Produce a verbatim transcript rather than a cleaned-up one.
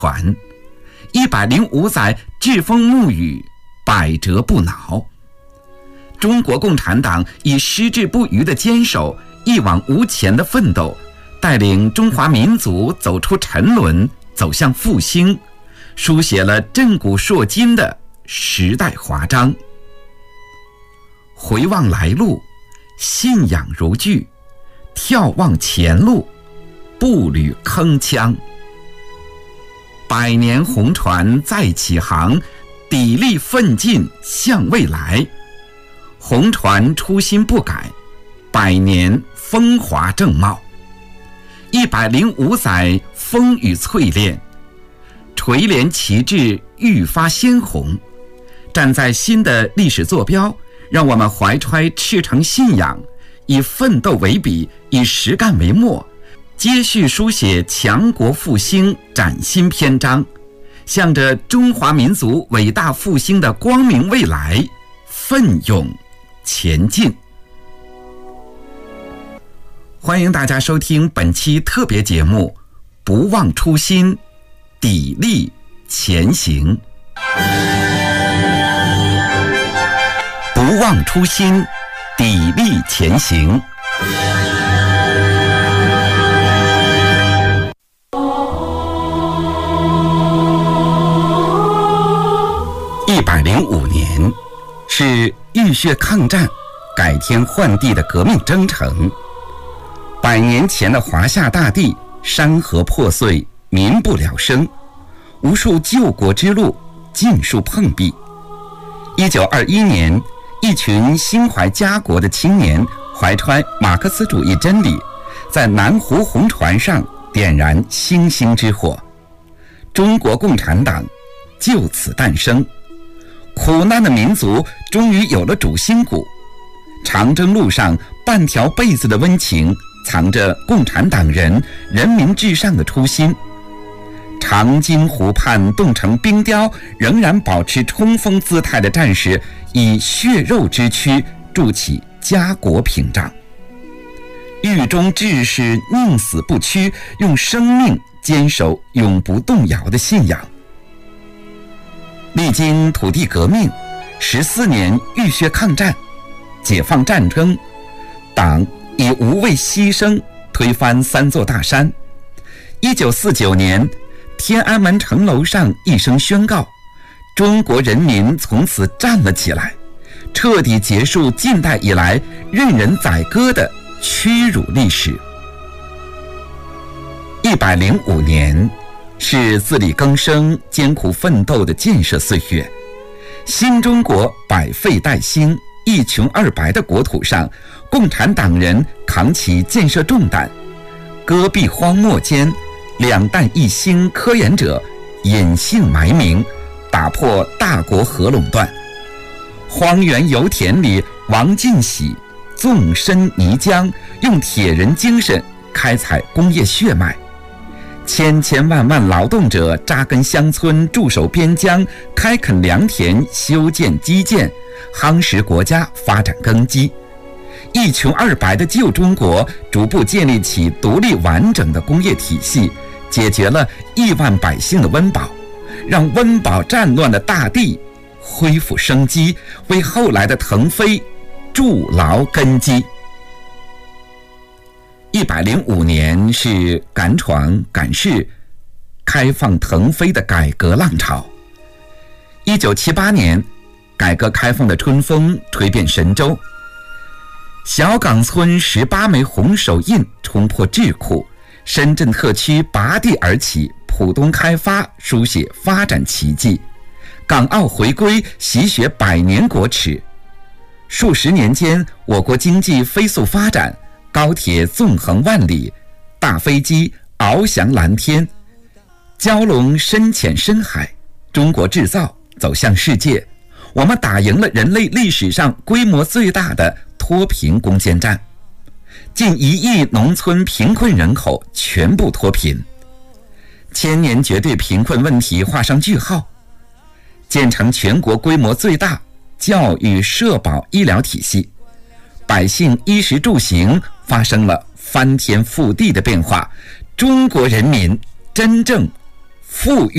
传，一百零五载栉风沐雨，百折不挠。中国共产党以矢志不渝的坚守，一往无前的奋斗，带领中华民族走出沉沦，走向复兴，书写了震古烁今的时代华章。回望来路，信仰如炬，眺望前路，步履铿锵。百年红船再起航，砥砺奋进向未来。红船初心不改，百年风华正茂。一百零五载风雨淬炼，垂帘旗帜愈发鲜红。站在新的历史坐标，让我们怀揣赤诚信仰，以奋斗为笔，以实干为墨，接续书写强国复兴崭新篇章，向着中华民族伟大复兴的光明未来奋勇前进。欢迎大家收听本期特别节目，不忘初心，砥砺前行。不忘初心，砥砺前行。一百零五年，是浴血抗战、改天换地的革命征程。百年前的华夏大地，山河破碎，民不聊生，无数救国之路尽数碰壁。一九二一年，一群心怀家国的青年，怀揣马克思主义真理，在南湖红船上点燃星星之火，中国共产党就此诞生。苦难的民族终于有了主心骨，长征路上半条被子的温情，藏着共产党人人民至上的初心。长津湖畔冻成冰雕，仍然保持冲锋姿态的战士，以血肉之躯筑起家国屏障。狱中志士宁死不屈，用生命坚守永不动摇的信仰。历经土地革命，十四年浴血抗战，解放战争，党以无畏牺牲推翻三座大山。一九四九年，天安门城楼上一声宣告，中国人民从此站了起来，彻底结束近代以来任人宰割的屈辱历史。一百零五年，是自力更生、艰苦奋斗的建设岁月。新中国百废待兴、一穷二白的国土上，共产党人扛起建设重担，戈壁荒漠间，两弹一星科研者隐姓埋名，打破大国核垄断。荒原油田里，王进喜纵身泥浆，用铁人精神开采工业血脉。千千万万劳动者扎根乡村，驻守边疆，开垦良田，修建基建，夯实国家发展根基。一穷二白的旧中国逐步建立起独立完整的工业体系，解决了亿万百姓的温饱，让温饱战乱的大地恢复生机，为后来的腾飞筑牢根基。一百零五年是敢闯敢试、开放腾飞的改革浪潮。一九七八年，改革开放的春风吹遍神州，小岗村十八枚红手印冲破智库，深圳特区拔地而起，浦东开发书写发展奇迹，港澳回归习学百年国耻。数十年间，我国经济飞速发展，高铁纵横万里，大飞机翱翔蓝天，蛟龙深潜深海，中国制造走向世界。我们打赢了人类历史上规模最大的脱贫攻坚战，近一亿农村贫困人口全部脱贫，千年绝对贫困问题画上句号，建成全国规模最大教育、社保、医疗体系，百姓衣食住行发生了翻天覆地的变化，中国人民真正富裕。